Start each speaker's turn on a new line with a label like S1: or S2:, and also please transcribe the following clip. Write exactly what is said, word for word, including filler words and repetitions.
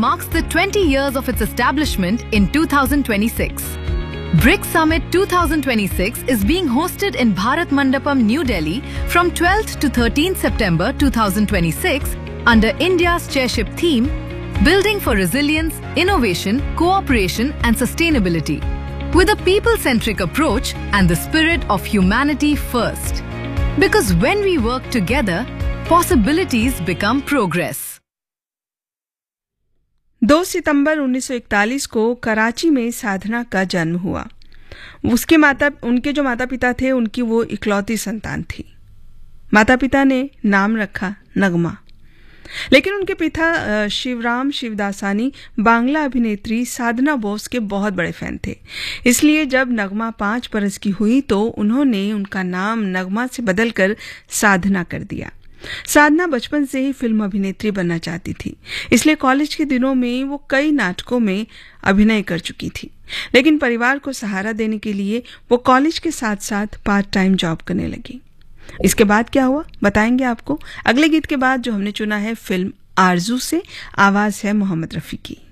S1: marks the twenty years of its establishment in two thousand twenty-six. BRICS Summit twenty twenty-six is being hosted in Bharat Mandapam, New Delhi from twelfth to thirteenth September two thousand twenty-six under India's chairship theme, Building for Resilience, Innovation, Cooperation and Sustainability, with a people-centric approach and the spirit of humanity first. Because when we work together, possibilities become progress.
S2: दो सितंबर उन्नीस सौ इकतालीस को कराची में साधना का जन्म हुआ। उसके माता उनके जो माता पिता थे उनकी वो इकलौती संतान थी। माता पिता ने नाम रखा नगमा, लेकिन उनके पिता शिवराम शिवदासानी बांग्ला अभिनेत्री साधना बोस के बहुत बड़े फैन थे। इसलिए जब नगमा पाँच बरस की हुई तो उन्होंने उनका नाम नगमा से बदलकर साधना कर दिया। साधना बचपन से ही फिल्म अभिनेत्री बनना चाहती थी, इसलिए कॉलेज के दिनों में वो कई नाटकों में अभिनय कर चुकी थी। लेकिन परिवार को सहारा देने के लिए वो कॉलेज के साथ साथ पार्ट टाइम जॉब करने लगी। इसके बाद क्या हुआ बताएंगे आपको अगले गीत के बाद, जो हमने चुना है फिल्म आरजू से। आवाज है मोहम्मद रफी की।